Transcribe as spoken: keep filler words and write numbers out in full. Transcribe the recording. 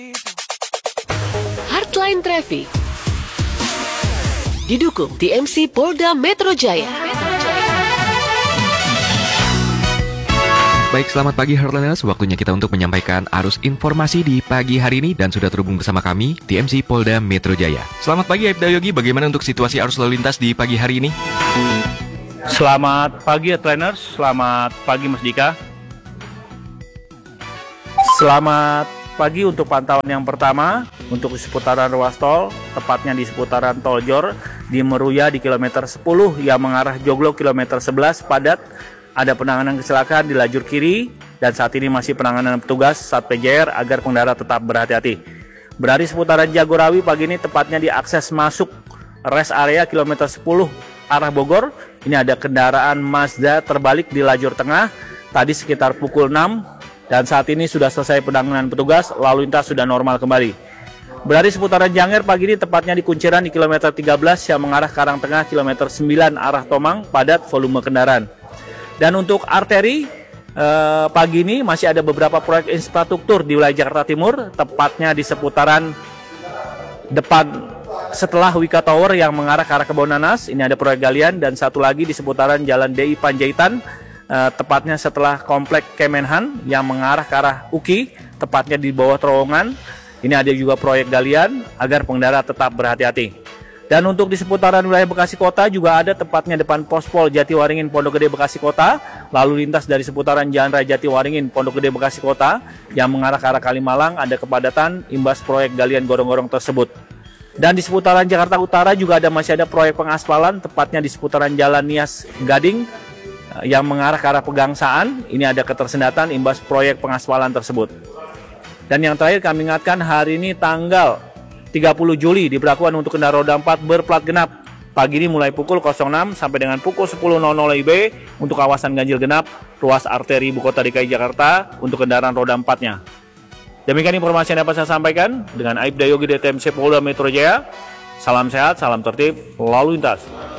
Hardline Traffic didukung T M C Polda Metro Jaya. Baik, selamat pagi Heartliners. Waktunya kita untuk menyampaikan arus informasi di pagi hari ini dan sudah terhubung bersama kami, T M C Polda Metro Jaya. Selamat pagi Aibda Yogi, bagaimana untuk situasi arus lalu lintas di pagi hari ini? Selamat pagi Heartliners, selamat pagi Mas Dika. Selamat pagi untuk pantauan yang pertama untuk seputaran ruas tol, tepatnya di seputaran Tol Jor di Meruya di kilometer sepuluh yang mengarah Joglo kilometer sebelas padat. Ada penanganan kecelakaan di lajur kiri dan saat ini masih penanganan petugas Satpol J R agar pengendara tetap berhati-hati. Berada di seputaran Jagorawi pagi ini tepatnya di akses masuk rest area kilometer sepuluh arah Bogor. Ini ada kendaraan Mazda terbalik di lajur tengah tadi sekitar pukul enam dan saat ini sudah selesai penanganan petugas, lalu lintas sudah normal kembali. Berada di seputaran Janger pagi ini tepatnya di kunciran di kilometer tiga belas yang mengarah Karangtengah kilometer sembilan arah Tomang padat volume kendaraan. Dan untuk arteri eh, pagi ini masih ada beberapa proyek infrastruktur di wilayah Jakarta Timur, tepatnya di seputaran depan setelah Wika Tower yang mengarah ke arah Kebon Nanas. Ini ada proyek galian dan satu lagi di seputaran Jalan D I Panjaitan, eh, tepatnya setelah komplek Kemenhan yang mengarah ke arah U K I, tepatnya di bawah terowongan. Ini ada juga proyek galian agar pengendara tetap berhati-hati. Dan untuk di seputaran wilayah Bekasi Kota juga ada tepatnya depan Pospol Jatiwaringin Pondok Gede Bekasi Kota, lalu lintas dari seputaran Jalan Raya Jatiwaringin Pondok Gede Bekasi Kota yang mengarah ke arah Kalimalang ada kepadatan imbas proyek galian gorong-gorong tersebut. Dan di seputaran Jakarta Utara juga ada masih ada proyek pengaspalan tepatnya di seputaran Jalan Nias Gading yang mengarah ke arah Pegangsaan. Ini ada ketersendatan imbas proyek pengaspalan tersebut. Dan yang terakhir kami ingatkan hari ini tanggal tiga puluh Juli diberlakukan untuk kendaraan roda empat berplat genap. Pagi ini mulai pukul nol enam sampai dengan pukul sepuluh W I B untuk kawasan ganjil genap ruas arteri Ibu Kota D K I Jakarta untuk kendaraan roda empat-nya. Demikian informasi yang dapat saya sampaikan dengan Aibda Yogi dari T M C Polda Metro Jaya. Salam sehat, salam tertib, lalu lintas.